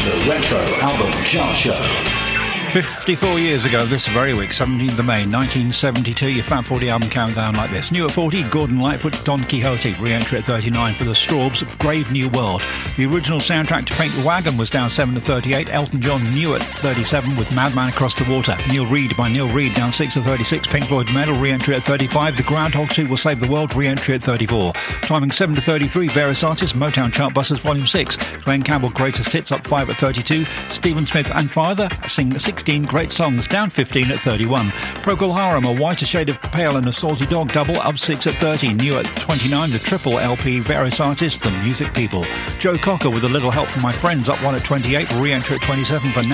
The Retro Album Chart Show. 54 years ago this very week, 17th of May 1972, your Fab 40 album countdown like this. New at 40, Gordon Lightfoot, Don Quixote. Re-entry at 39 for the Strawbs, Brave New World. The original soundtrack to Paint the Wagon was down 7 to 38. Elton John, New at 37 with Madman Across the Water. Neil Reed by Neil Reed, down 6 to 36. Pink Floyd Medal, re-entry at 35. The Groundhog 2 Will Save the World, re-entry at 34. Climbing 7 to 33, various artists, Motown Chartbusters Volume 6. Glenn Campbell, Greatest Hits, up 5 at 32. Stephen Smith and Father sing 16 great songs, down 15 at 31. Procol Harum, A Whiter Shade of Pale and a Salty Dog double, up 6 at 30. New at 29, the triple LP, various artists, The Music People. Joe Cocker with A Little Help from My Friends, up 1 at 28. Re-entry at 27 for